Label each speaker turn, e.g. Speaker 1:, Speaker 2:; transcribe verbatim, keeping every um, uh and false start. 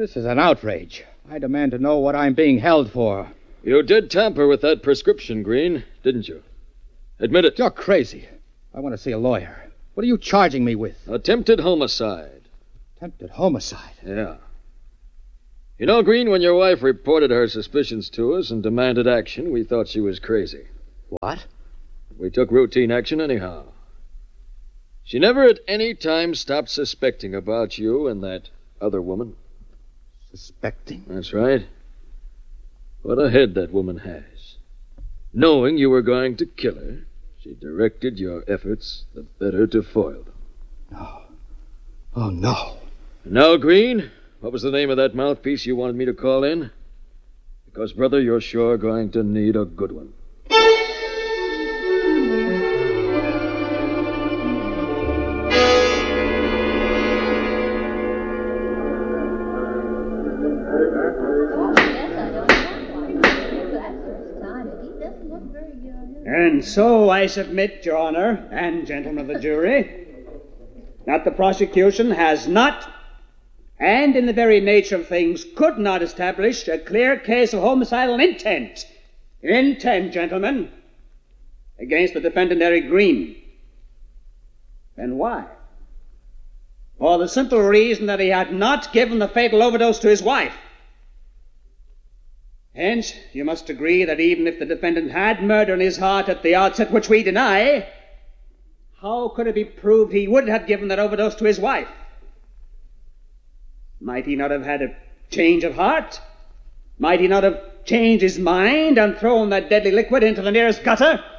Speaker 1: This is an outrage. I demand to know what I'm being held for.
Speaker 2: You did tamper with that prescription, Green, didn't you? Admit it.
Speaker 1: You're crazy. I want to see a lawyer. What are you charging me with?
Speaker 2: Attempted homicide.
Speaker 1: Attempted homicide?
Speaker 2: Yeah. You know, Green, when your wife reported her suspicions to us and demanded action, we thought she was crazy.
Speaker 1: What?
Speaker 2: We took routine action anyhow. She never at any time stopped suspecting about you and that other woman.
Speaker 1: Suspecting?
Speaker 2: That's right. What a head that woman has. Knowing you were going to kill her, she directed your efforts the better to foil them.
Speaker 1: No. Oh, no.
Speaker 2: And now, Green, what was the name of that mouthpiece you wanted me to call in? Because, brother, you're sure going to need a good one.
Speaker 3: And so I submit, Your Honor, and gentlemen of the jury, that the prosecution has not, and in the very nature of things could not establish a clear case of homicidal intent. Intent, gentlemen, against the defendant Eric Green. And why? For the simple reason that he had not given the fatal overdose to his wife. Hence, you must agree that even if the defendant had murder in his heart at the outset, which we deny, how could it be proved he would have given that overdose to his wife? Might he not have had a change of heart? Might he not have changed his mind and thrown that deadly liquid into the nearest gutter?